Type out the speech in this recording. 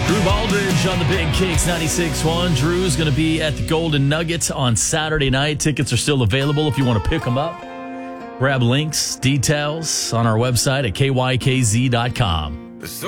Drew Baldridge on the Big Cakes 96.1. Drew's going to be at the Golden Nugget on Saturday night. Tickets are still available if you want to pick them up. Grab links, details on our website at kykz.com.